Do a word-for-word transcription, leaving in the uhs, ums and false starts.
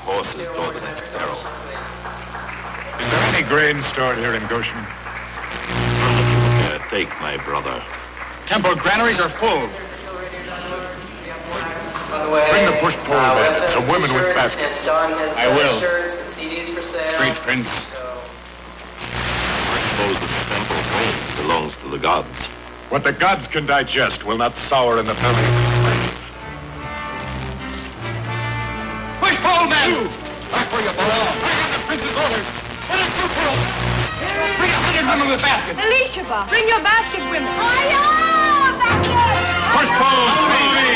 horses toward the next barrel. Is there any grain stored here in Goshen? How much you care take, my brother? Temple granaries are full. By the way, Bring the push-pull uh, we bed. also have Some women with t-shirts, baskets. and Don has I uh, will. shirts and C Ds for sale. Street prints. So, I suppose that the temple grain belongs to the gods. What the gods can digest will not sour in the belly of the slave. Push-pull men! Back where you belong. I have the prince's orders. Let us do pull. Bring a hundred women with baskets. Elishaba, bring your basket women. Hiya! Basket! Push-pulls, moving!